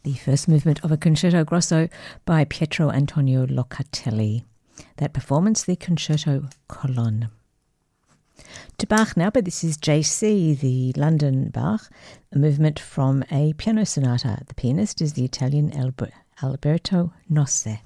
the first movement of a Concerto Grosso by Pietro Antonio Locatelli. That performance, the Concerto Colonne. To Bach now, but this is JC, the London Bach, a movement from a piano sonata. The pianist is the Italian Alberto Noce.